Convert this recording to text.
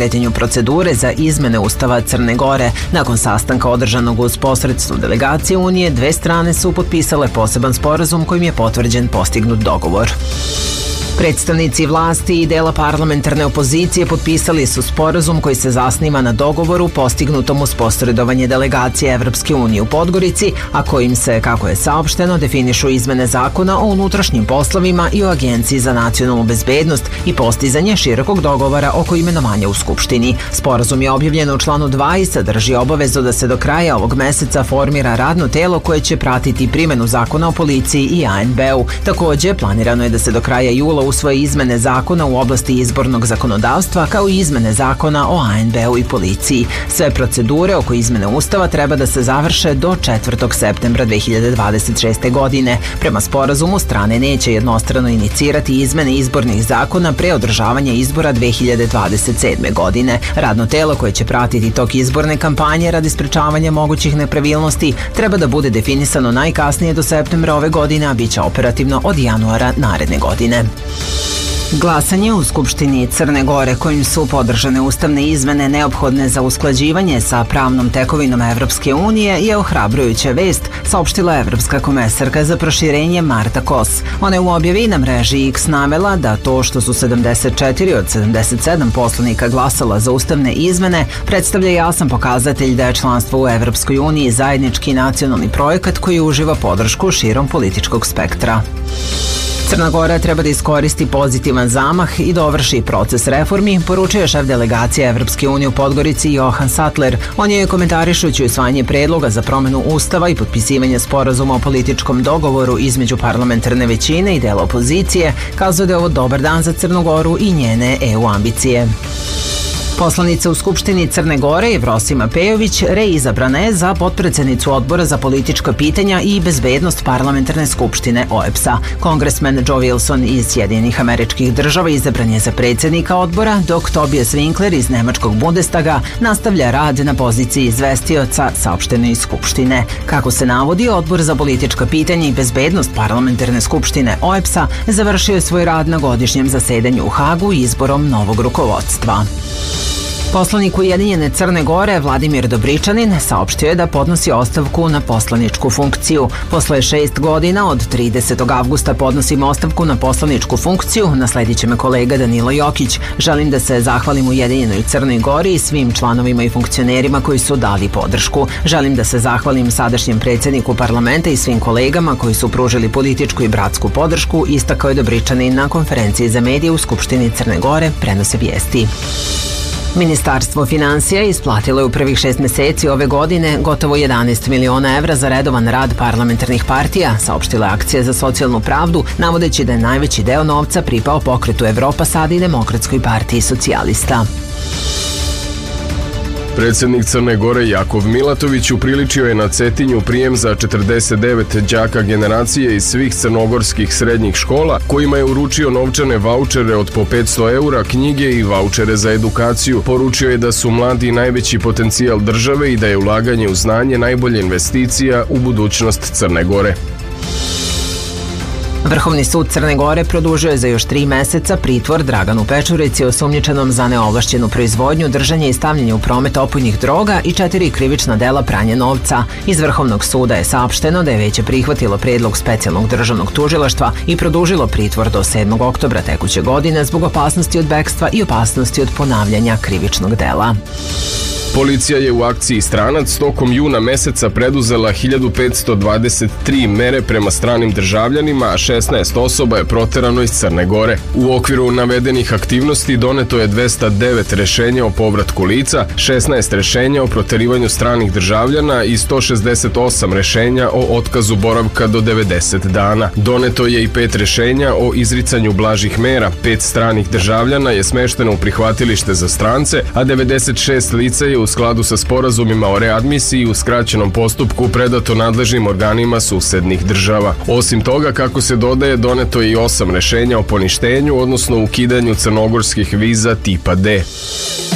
pokretanju procedure za izmene Ustava Crne Gore. Nakon sastanka održanog uz posredstvo delegacije Unije, dve strane su potpisale poseban sporazum kojim je potvrđen postignut dogovor. Predstavnici vlasti i dela parlamentarne opozicije potpisali su sporazum koji se zasniva na dogovoru postignutom uz posredovanje delegacije Evropske unije u Podgorici, a kojim se, kako je saopšteno, definišu izmene zakona o unutrašnjim poslovima i o Agenciji za nacionalnu bezbednost i postizanje širokog dogovora oko imenovanja u Skupštini. Sporazum je objavljen u članu 2 i sadrži obavezu da se do kraja ovog meseca formira radno telo koje će pratiti primenu zakona o policiji i ANB-u. Takođe, planirano je da se do kraja jula usvoje izmene zakona u oblasti izbornog zakonodavstva kao i izmene zakona o ANB-u i policiji. Sve procedure oko izmene Ustava treba da se završe do 4. septembra 2026. godine. Prema sporazumu, strane neće jednostrano inicirati izmene izbornih zakona pre održavanja izbora 2027. godine. Radno telo koje će pratiti tok izborne kampanje radi sprečavanja mogućih nepravilnosti treba da bude definisano najkasnije do septembra ove godine, a bit će operativno od januara naredne godine. Glasanje u Skupštini Crne Gore kojim su podržane ustavne izmene neophodne za usklađivanje sa pravnom tekovinom Evropske unije je ohrabrujuća vest, saopštila Evropska komesarka za proširenje Marta Kos. Ona je u objavi na mreži X navela da to što su 74 od 77 poslanika glasala za ustavne izmene predstavlja jasan pokazatelj da je članstvo u Evropskoj uniji zajednički nacionalni projekat koji uživa podršku širom političkog spektra. Crna Gora treba da iskoristi pozitivan zamah i dovrši proces reformi, poručuje šef delegacije Evropske unije u Podgorici Johan Sattler. On je komentarišući usvajanje predloga za promenu Ustava i potpisivanje sporazuma o političkom dogovoru između parlamentarne većine i dela opozicije, kazao da je ovo dobar dan za Crnu Goru i njene EU ambicije. Poslanica u Skupštini Crne Gore Jevrosima Pejović reizabrana je za potpredsednicu Odbora za politička pitanja i bezbednost parlamentarne skupštine OEBS-a. Kongresmen Joe Wilson iz Sjedinjenih Američkih Država izabran je za predsjednika odbora, dok Tobias Winkler iz Nemačkog Bundestaga nastavlja rad na poziciji izvestioca, saopšteno iz Skupštine. Kako se navodi, Odbor za politička pitanja i bezbednost parlamentarne skupštine OEBS-a završio je svoj rad na godišnjem zasedanju u Hagu izborom novog rukovodstva. Poslanik Ujedinjene Crne Gore Vladimir Dobričanin saopštio je da podnosi ostavku na poslaničku funkciju. Posle 6 godina od 30. avgusta podnosim ostavku na poslaničku funkciju, nasledit će me kolega Danilo Jokić. Želim da se zahvalim Ujedinjenoj Crnoj Gori i svim članovima i funkcionerima koji su dali podršku. Želim da se zahvalim sadašnjem predsjedniku parlamenta i svim kolegama koji su pružili političku i bratsku podršku, istakao je Dobričanin na konferenciji za medije u Skupštini Crne Gore, prenose vijesti. Ministarstvo finansija isplatilo je u prvih 6 meseci ove godine gotovo 11 miliona evra za redovan rad parlamentarnih partija, saopštila je Akcija za socijalnu pravdu, navodeći da je najveći deo novca pripao Pokretu Evropa Sad i Demokratskoj partiji socijalista. Predsjednik Crne Gore Jakov Milatović upriličio je na Cetinju prijem za 49 đaka generacije iz svih crnogorskih srednjih škola, kojima je uručio novčane vaučere od po 500 eura, knjige i vaučere za edukaciju. Poručio je da su mladi najveći potencijal države i da je ulaganje u znanje najbolja investicija u budućnost Crne Gore. Vrhovni sud Crne Gore produžio je za još 3 meseca pritvor Draganu Pečurici osumnjičenom za neovlašćenu proizvodnju, držanje i stavljanje u promet opojnih droga i 4 krivična dela pranja novca. Iz Vrhovnog suda je saopšteno da je veće prihvatilo predlog specijalnog državnog tužilaštva i produžilo pritvor do 7. oktobra tekuće godine zbog opasnosti od bekstva i opasnosti od ponavljanja krivičnog dela. Policija je u akciji Stranac tokom juna meseca preduzela 1523 mere prema stranim državljanima, a 16 osoba je proterano iz Crne Gore. U okviru navedenih aktivnosti doneto je 209 rešenja o povratku lica, 16 rešenja o proterivanju stranih državljana i 168 rešenja o otkazu boravka do 90 dana. Doneto je i 5 rešenja o izricanju blažih mera. 5 stranih državljana je smešteno u prihvatilište za strance, a 96 lica je u skladu sa sporazumima o readmisiji u skraćenom postupku predato nadležnim organima susednih država. Osim toga, kako se dodaje, doneto je i 8 rešenja o poništenju, odnosno ukidanju crnogorskih viza tipa D.